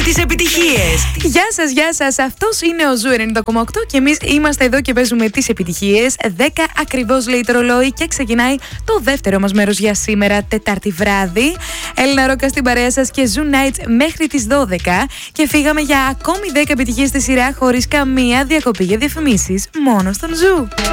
τις επιτυχίες. Γεια σας. Αυτός είναι ο Ζου 90,8 και εμείς είμαστε εδώ και παίζουμε τις επιτυχίες. 10 ακριβώς λέει το ρολόι και ξεκινάει το δεύτερο μας μέρος για σήμερα, Τετάρτη βράδυ. Έλληνα Ρόκα στην παρέα σας και Zoo Nights μέχρι τις 12. Και φύγαμε για ακόμη 10 επιτυχίες στη σειρά χωρίς καμία διακοπή για διαφημίσεις. Μόνο στον Ζου.